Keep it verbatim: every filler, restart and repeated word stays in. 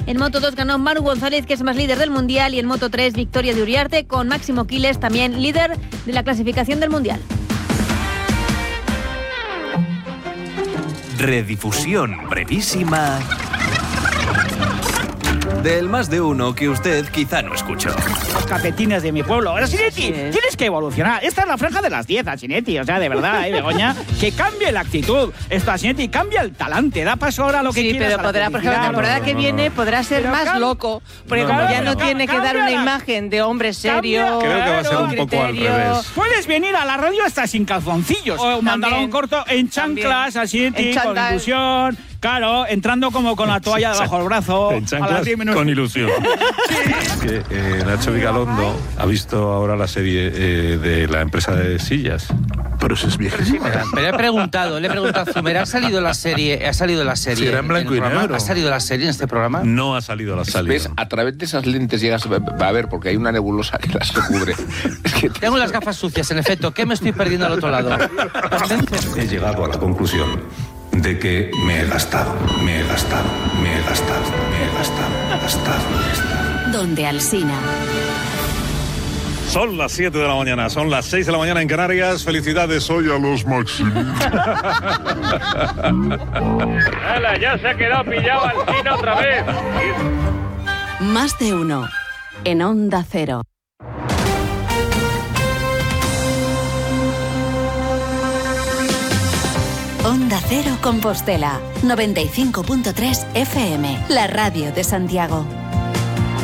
En Moto dos ganó Manu González, que es más líder del Mundial, y en Moto tres victoria de Uriarte con Máximo Quiles, también líder de la clasificación del Mundial. Redifusión brevísima del más de uno que usted quizá no escuchó. Los cafetines de mi pueblo. Asinetti, Sí. tienes que evolucionar. Esta es la franja de las diez, Asinetti. O sea, de verdad, ¿eh, Begoña? Que cambie la actitud. Esto, Asinetti, cambia el talante. Da paso ahora a lo que Sí, quieras. pero a la podrá, por ejemplo, la felicidad. temporada no, que no, viene no. podrá ser Pero más cam- loco, porque No, como no, ya no no, tiene que dar cambia una la- imagen de hombre serio. Cambia- Creo que va a ser un con poco al criterio. revés. Puedes venir a la radio hasta sin calzoncillos. O un pantalón corto en chanclas, También. Asinetti, En con chándal. ilusión. Claro, entrando como con la toalla debajo del brazo. En a las chanclas diez menos- con ilusión. Es que eh, Nacho Vigalondo ha visto ahora la serie eh, de la empresa de sillas. Pero eso es viejísimo. Pero he preguntado, le he preguntado a Zumer, ¿ha salido la serie? ¿Ha salido la serie? Sí, era en blanco el y programa? negro. ¿Ha salido la serie en este programa? No ha salido la salida. ¿Ves? A través de esas lentes llegas a ver, porque hay una nebulosa que las cubre. Es que te- Tengo las gafas sucias, en efecto. ¿Qué me estoy perdiendo al otro lado? He llegado a la conclusión de que me he gastado, me he gastado, me he gastado, me he gastado, me he gastado, me he gastado. Donde Alsina. Son las siete de la mañana, son las seis de la mañana en Canarias. Felicidades hoy a los Maximilianos. ¡Hala, ya se ha quedado pillado Alsina otra vez! Más de uno. En Onda Cero. Onda Cero Compostela. noventa y cinco punto tres F M. La radio de Santiago.